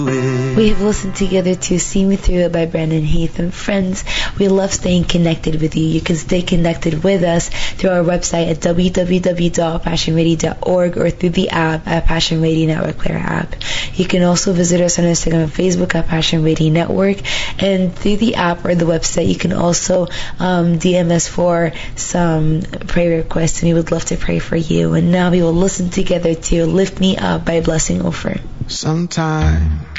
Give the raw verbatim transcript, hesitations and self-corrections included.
We have listened together to See Me Through It by Brandon Heath. And friends, we love staying connected with you. You can stay connected with us through our website at w w w dot passion radio dot org or through the app at Passion Radio Network Player app. You can also visit us on Instagram and Facebook at Passion Radio Network. And through the app or the website, you can also um, D M us for some prayer requests, and we would love to pray for you. And now we will listen together to Lift Me Up by Blessing Ofer. Sometime